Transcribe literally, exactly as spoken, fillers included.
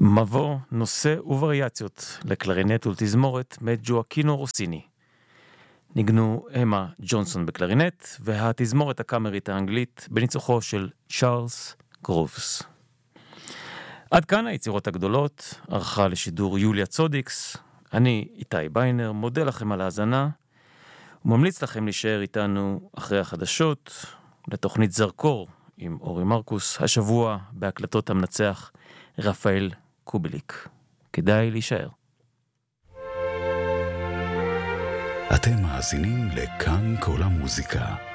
מבוא, נושא ווריאציות לקלרינט ולתזמורת מאת ג'ואקינו רוסיני. ניגנו אמה ג'ונסון בקלרינט והתזמורת הקאמרית האנגלית בניצוחו של צ'ארלס גרובס. עד כאן היצירות הגדולות, ערכה לשידור יוליה צודיקס. אני איתי ביינר, מודה לכם על ההאזנה וממליץ לכם להישאר איתנו אחרי החדשות לתוכנית זרקור עם אורי מרקוס, השבוע בהקלטות המנצח רפאל קובליק. כדאי להישאר. אתם מאזינים לכאן כל המוזיקה.